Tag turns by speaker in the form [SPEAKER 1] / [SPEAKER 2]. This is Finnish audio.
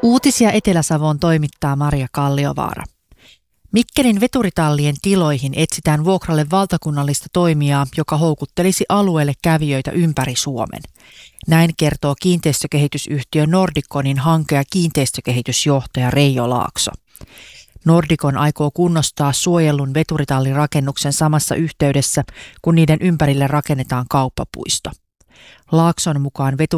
[SPEAKER 1] Uutisia Etelä-Savoon toimittaa Maria Kalliovaara. Mikkelin veturitallien tiloihin etsitään vuokralle valtakunnallista toimijaa, joka houkuttelisi alueelle kävijöitä ympäri Suomen. Näin kertoo kiinteistökehitysyhtiö Nordiconin hanke- ja kiinteistökehitysjohtaja Reijo Laakso. Nordicon aikoo kunnostaa suojellun veturitallirakennuksen samassa yhteydessä, kun niiden ympärille rakennetaan kauppapuisto. Laakson mukaan